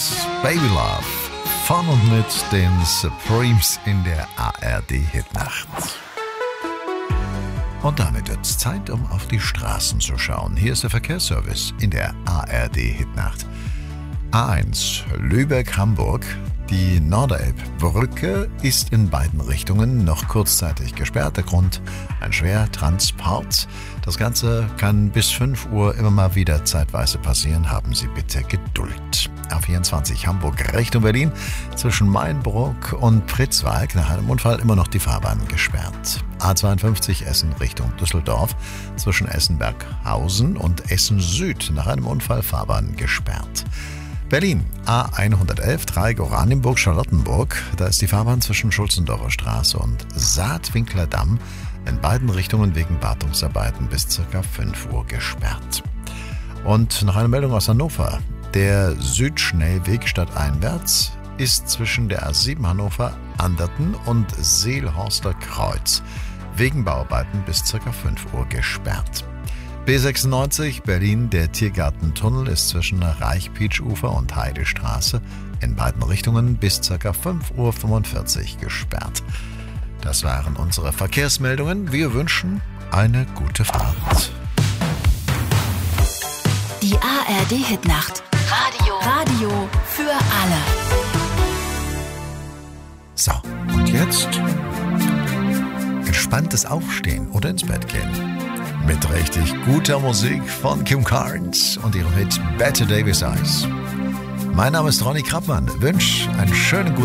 Baby Love von und mit den Supremes in der ARD-Hitnacht. Und damit wird es Zeit, um auf die Straßen zu schauen. Hier ist der Verkehrsservice in der ARD-Hitnacht. A1 Lübeck-Hamburg. Die Norderelbbrücke ist in beiden Richtungen noch kurzzeitig gesperrt. Der Grund: ein Schwertransport. Das Ganze kann bis 5 Uhr immer mal wieder zeitweise passieren. Haben Sie bitte Geduld. A24 Hamburg Richtung Berlin. Zwischen Mainburg und Pritzwalk nach einem Unfall immer noch die Fahrbahn gesperrt. A52 Essen Richtung Düsseldorf. Zwischen Essen-Berghausen und Essen Süd nach einem Unfall Fahrbahn gesperrt. Berlin, A111, Dreieck Oranienburg-Charlottenburg. Da ist die Fahrbahn zwischen Schulzendorfer Straße und Saatwinkler Damm in beiden Richtungen wegen Wartungsarbeiten bis ca. 5 Uhr gesperrt. Und noch eine Meldung aus Hannover. Der Südschnellweg stadteinwärts ist zwischen der A7 Hannover-Anderten und Seelhorster Kreuz wegen Bauarbeiten bis ca. 5 Uhr gesperrt. B96 Berlin, der Tiergartentunnel ist zwischen Reichpeitsch-Ufer und Heidestraße in beiden Richtungen bis ca. 5.45 Uhr gesperrt. Das waren unsere Verkehrsmeldungen. Wir wünschen eine gute Fahrt. Die ARD-Hitnacht. Radio für alle. So, und jetzt entspanntes Aufstehen oder ins Bett gehen. Mit richtig guter Musik von Kim Carnes und ihrem Hit Better Davis Eyes. Mein Name ist Ronny Krappmann. Wünsche einen schönen guten